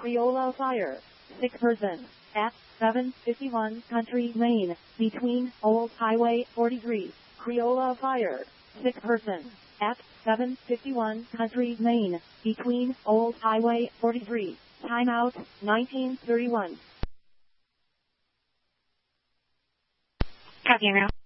Creola fire. Sick person. At 751 Country Lane, between Old Highway 43. Creola fire. Sick person. At 751 Country Lane, between Old Highway 43. Timeout, 1931. Copy, Route.